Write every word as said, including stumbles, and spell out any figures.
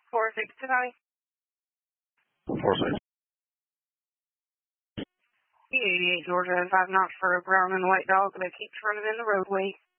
four six tonight. four six. The eighty-eight Georgia, five knots for a brown and white dog that keeps running in the roadway.